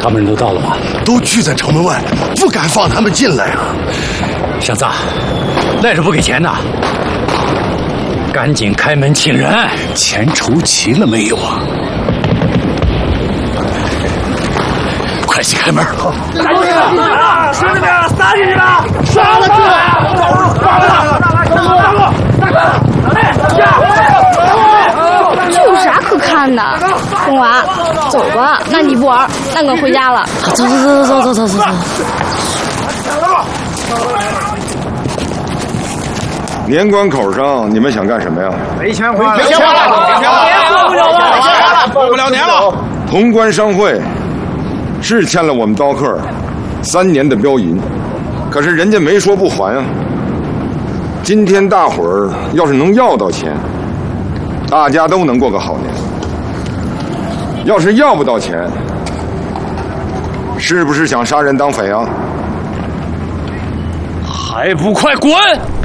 他们人都到了吗？ 都聚在城门外，不敢放他们进来啊！ 小子，赖着不给钱呢？赶紧开门请人！ 钱筹齐了没有啊？快去开门！ 赶紧啊！兄弟们，杀进去吧！杀了去！ 这有啥可看的？红娃，走吧。那你不玩，那我回家了。 走。 年关口上，你们想干什么呀？ 没钱花了， 过不了年了。潼关商会是欠了我们刀客3年的镖银，可是人家没说不还啊。今天大伙儿要是能要到钱，大家都能过个好年。要是要不到钱，是不是想杀人当匪啊？ 还不快滚！